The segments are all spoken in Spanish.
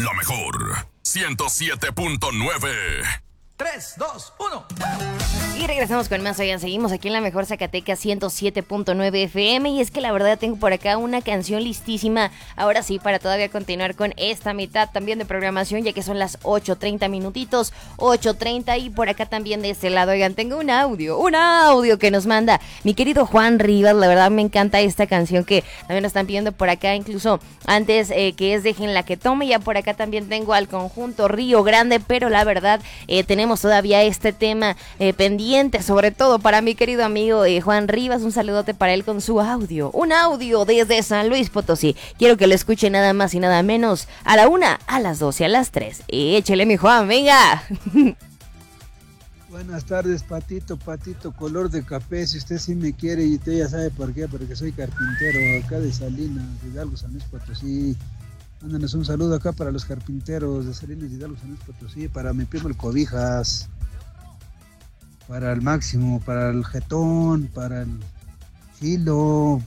La mejor 107.9. 3, 2, 1. Y regresamos con más, oigan, seguimos aquí en la mejor Zacatecas 107.9 FM. Y es que la verdad tengo por acá una canción listísima, ahora sí, para todavía continuar con esta mitad también de programación, ya que son las 8:30 minutitos, 8:30. Y por acá también de este lado, oigan, tengo un audio que nos manda mi querido Juan Rivas. La verdad me encanta esta canción que también nos están pidiendo por acá, incluso antes, que es Déjenla que tome. Ya por acá también tengo al conjunto Río Grande, pero la verdad tenemos todavía este tema pendiente, sobre todo para mi querido amigo Juan Rivas. Un saludote para él con su audio, un audio desde San Luis Potosí. Quiero que lo escuche nada más y nada menos a la 1, a las 2 y a las 3. Échele, mi Juan, venga. Buenas tardes, Patito, color de café. Si usted sí me quiere, y usted ya sabe por qué, porque soy carpintero acá de Salinas, de Hidalgo, San Luis Potosí. Mándanos un saludo acá para los carpinteros de Salinas, de Hidalgo, San Luis Potosí, para mi primo el Cobijas, para el Máximo, para el Jetón, para el Chilo,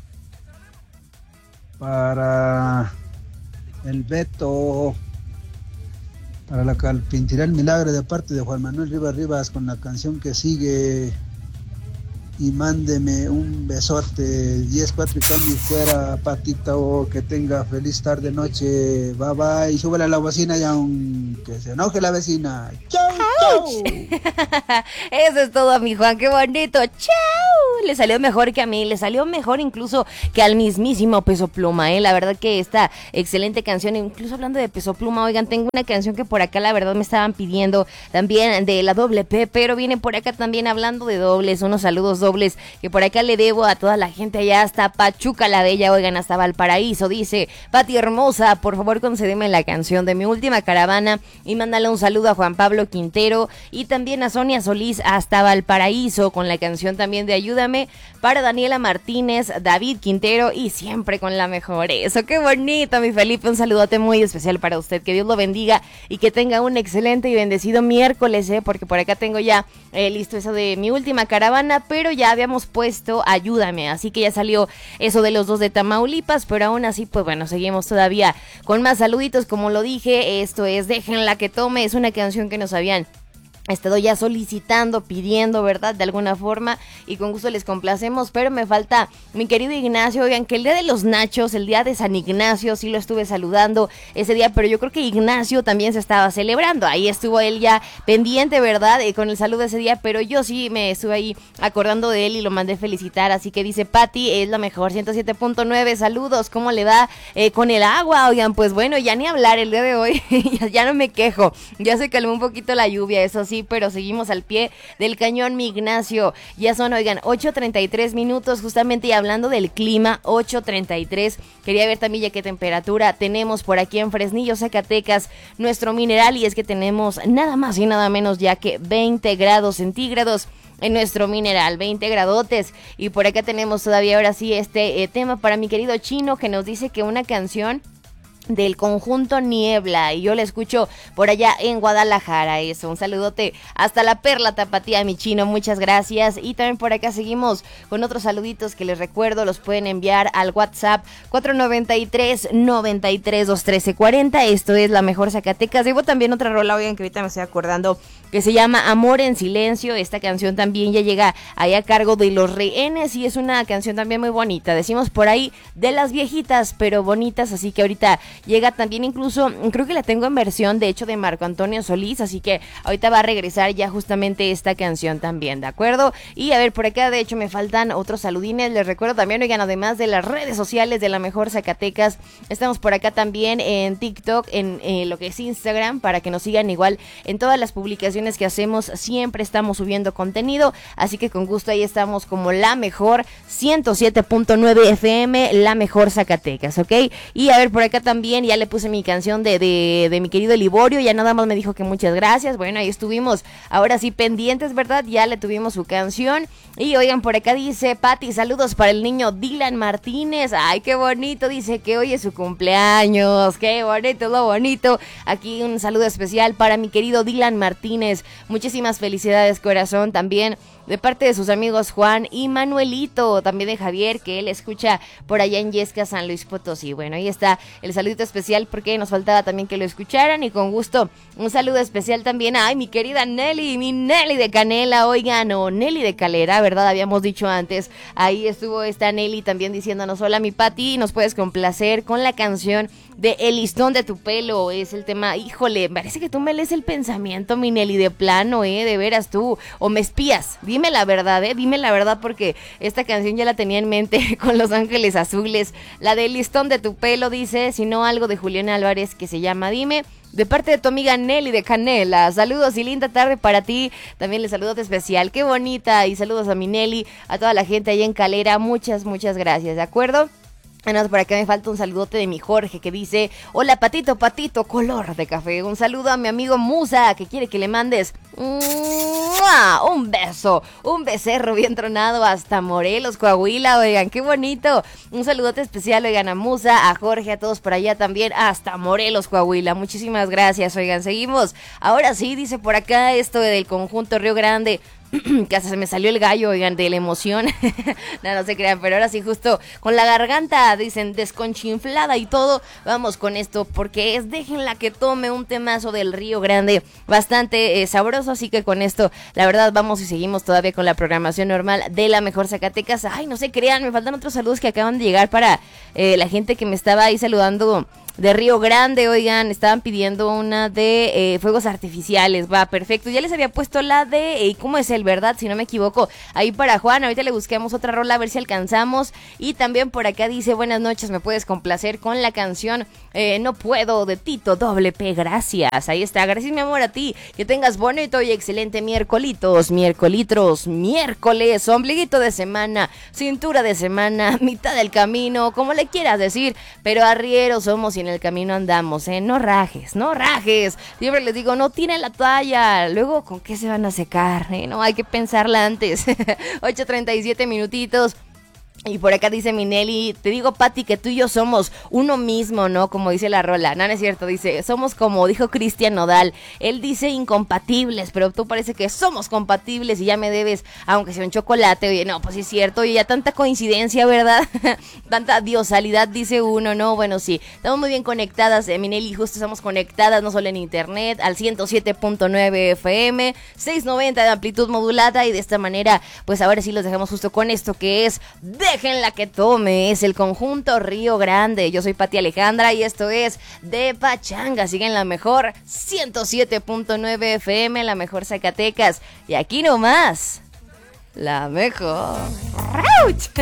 para el Beto, para la Carpintería El Milagro, de parte de Juan Manuel Rivas con la canción que sigue. Y mándeme un besote, 10, 4 y cambio fuera, Patito, que tenga feliz tarde, noche, bye bye, y súbele a la bocina y aunque se enoje la vecina. ¡Chau, chau! Eso es todo, mi Juan, qué bonito, ¡chau! Le salió mejor que a mí, le salió mejor incluso que al mismísimo Peso Pluma, la verdad que esta excelente canción. Incluso hablando de Peso Pluma, oigan, tengo una canción que por acá la verdad me estaban pidiendo también de la doble P, pero viene por acá también hablando de dobles, unos saludos dobles que por acá le debo a toda la gente allá hasta Pachuca la Bella, oigan, hasta Valparaíso. Dice: Pati hermosa, por favor concédeme la canción de Mi Última Caravana, y mándale un saludo a Juan Pablo Quintero y también a Sonia Solís hasta Valparaíso con la canción también de Ayúdame, para Daniela Martínez, David Quintero y siempre con la mejor. Eso, qué bonito, mi Felipe, un saludote muy especial para usted, que Dios lo bendiga y que tenga un excelente y bendecido miércoles, porque por acá tengo ya listo eso de Mi Última Caravana, pero ya habíamos puesto Ayúdame, así que ya salió eso de los dos de Tamaulipas, pero aún así, pues bueno, seguimos todavía con más saluditos. Como lo dije, esto es Déjenla que tome, es una canción que nos habían estado ya solicitando, pidiendo, ¿verdad? De alguna forma, y con gusto les complacemos, pero me falta mi querido Ignacio. Oigan, que el día de los nachos, el día de San Ignacio, sí lo estuve saludando ese día, pero yo creo que Ignacio también se estaba celebrando, ahí estuvo él ya pendiente, ¿verdad? Con el saludo ese día, pero yo sí me estuve ahí acordando de él y lo mandé felicitar, así que dice: Pati, es la mejor, 107.9, saludos, ¿cómo le va con el agua? Oigan, pues bueno, ya ni hablar el día de hoy, ya no me quejo, ya se calmó un poquito la lluvia, eso sí, pero seguimos al pie del cañón, mi Ignacio. Ya son, oigan, 8:33 minutos, justamente, y hablando del clima, 8:33, quería ver también ya qué temperatura tenemos por aquí en Fresnillo, Zacatecas, nuestro mineral, y es que tenemos nada más y nada menos ya que 20 grados centígrados en nuestro mineral, 20 gradotes. Y por acá tenemos todavía ahora sí este tema para mi querido Chino, que nos dice que una canción del conjunto Niebla, y yo la escucho por allá en Guadalajara. Eso, un saludote hasta la Perla Tapatía, mi Chino, muchas gracias. Y también por acá seguimos con otros saluditos que les recuerdo, los pueden enviar al WhatsApp 493-93-213-40. Esto es La Mejor Zacatecas. Llevo también otra rola, oigan, que ahorita me estoy acordando, que se llama Amor en Silencio. Esta canción también ya llega ahí a cargo de Los Rehenes, y es una canción también muy bonita, decimos por ahí, de las viejitas pero bonitas, así que ahorita llega también, incluso creo que la tengo en versión de hecho de Marco Antonio Solís, así que ahorita va a regresar ya justamente esta canción también, ¿de acuerdo? Y a ver, por acá de hecho me faltan otros saludines, les recuerdo también, oigan, además de las redes sociales de La Mejor Zacatecas, estamos por acá también en TikTok, en lo que es Instagram, para que nos sigan igual en todas las publicaciones que hacemos, siempre estamos subiendo contenido, así que con gusto ahí estamos como La Mejor 107.9 FM, La Mejor Zacatecas, ¿ok? Y a ver, por acá también ya le puse mi canción de mi querido Liborio, ya nada más me dijo que muchas gracias. Bueno, ahí estuvimos, ahora sí pendientes, ¿verdad? Ya le tuvimos su canción. Y oigan, por acá dice Pati, saludos para el niño Dylan Martínez. Ay, qué bonito, dice que hoy es su cumpleaños, qué bonito, lo bonito. Aquí un saludo especial para mi querido Dylan Martínez, muchísimas felicidades, corazón, también de parte de sus amigos Juan y Manuelito, también de Javier, que él escucha por allá en Yesca, San Luis Potosí. Bueno, ahí está el saludo saludito especial porque nos faltaba también que lo escucharan y con gusto un saludo especial también a mi querida Nelly, mi Nelly de Canela, oigan, o Nelly de Calera, ¿verdad? Habíamos dicho antes, ahí estuvo esta Nelly también diciéndonos, hola mi Pati, nos puedes complacer con la canción de El listón de tu pelo, es el tema, híjole, parece que tú me lees el pensamiento, mi Nelly, de plano, de veras tú, o me espías, dime la verdad, dime la verdad porque esta canción ya la tenía en mente con Los Ángeles Azules, la de El listón de tu pelo, dice, si no algo de Julián Álvarez que se llama Dime, de parte de tu amiga Nelly de Canela. Saludos y linda tarde para ti. También le saludo especial. Qué bonita. Y saludos a mi Nelly, a toda la gente ahí en Calera. Muchas gracias. ¿De acuerdo? Bueno, por acá me falta un saludote de mi Jorge que dice, hola patito, color de café. Un saludo a mi amigo Musa que quiere que le mandes un beso, un becerro bien tronado hasta Morelos, Coahuila, oigan, qué bonito. Un saludote especial, oigan, a Musa, a Jorge, a todos por allá también, hasta Morelos, Coahuila. Muchísimas gracias, oigan, seguimos. Ahora sí, dice por acá esto del conjunto Río Grande. Que hasta se me salió el gallo, oigan, de la emoción. No se crean, pero ahora sí, justo con la garganta, dicen, desconchinflada y todo. Vamos con esto, porque es Déjenla que tome, un temazo del Río Grande, bastante sabroso. Así que con esto, la verdad, vamos y seguimos todavía con la programación normal de La Mejor Zacatecas. Ay, no se crean, me faltan otros saludos que acaban de llegar para la gente que me estaba ahí saludando de Río Grande, oigan, estaban pidiendo una de fuegos artificiales, va, perfecto, ya les había puesto la de, ¿cómo es el verdad? Si no me equivoco, ahí para Juan, ahorita le busquemos otra rola a ver si alcanzamos, y también por acá dice, buenas noches, me puedes complacer con la canción No Puedo, de Tito WP, gracias, ahí está, gracias mi amor a ti, que tengas bonito y excelente miércoles, ombliguito de semana, cintura de semana, mitad del camino, como le quieras decir, pero arrieros somos y en el camino andamos, no rajes, siempre les digo, no tiren la toalla, luego con qué se van a secar, no, hay que pensarla antes. 8:37 minutitos. Y por acá dice mi Nelly, te digo Pati que tú y yo somos uno mismo, ¿no? Como dice la rola, no es cierto, dice, somos como dijo Cristian Nodal, él dice incompatibles, pero tú parece que somos compatibles y ya me debes, aunque sea un chocolate, oye, no, pues sí es cierto, oye, ya tanta coincidencia, ¿verdad? Tanta diosalidad, dice uno, ¿no? Bueno, sí, estamos muy bien conectadas, mi Nelly, justo estamos conectadas, no solo en internet, al 107.9 FM, 690 de amplitud modulada y de esta manera, pues ahora sí los dejamos justo con esto que es Déjenla que tome, es el conjunto Río Grande. Yo soy Pati Alejandra y esto es De Pachanga. Siguen La Mejor 107.9 FM, La Mejor Zacatecas. Y aquí nomás, La Mejor. ¡Auch!